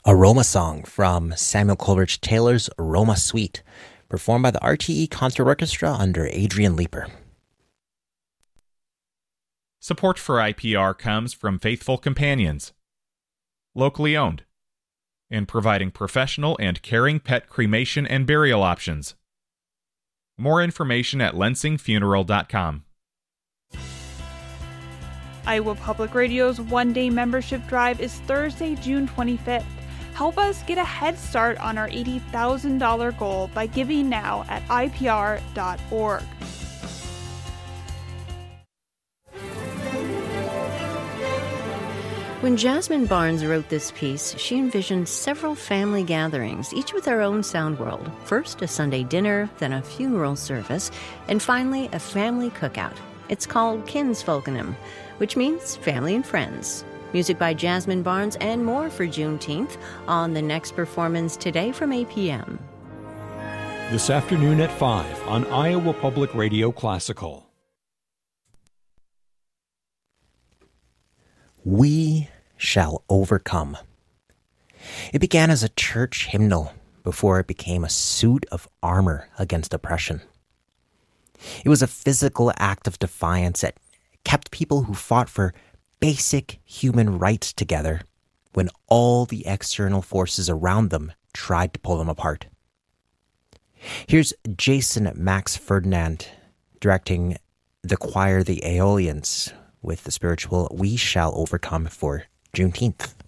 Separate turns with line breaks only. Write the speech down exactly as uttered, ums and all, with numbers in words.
A Roma song from Samuel Coleridge Taylor's Roma Suite, performed by the R T E Concert Orchestra under Adrian Leeper.
Support for I P R comes from Faithful Companions, locally owned, and providing professional and caring pet cremation and burial options. More information at lensing funeral dot com.
Iowa Public Radio's one-day membership drive is Thursday, June twenty-fifth. Help us get a head start on our eighty thousand dollars goal by giving now at I P R dot org.
When Jasmine Barnes wrote this piece, she envisioned several family gatherings, each with their own sound world. First, a Sunday dinner, then a funeral service, and finally, a family cookout. It's called Kinsfolkenum, which means family and friends. Music by Jasmine Barnes and more for Juneteenth on the next performance today from eight p.m.
This afternoon at five on Iowa Public Radio Classical.
We Shall Overcome. It began as a church hymnal before it became a suit of armor against oppression. It was a physical act of defiance that kept people who fought for basic human rights together when all the external forces around them tried to pull them apart. Here's Jason Max Ferdinand directing the choir The Aeolians with the spiritual We Shall Overcome for Juneteenth.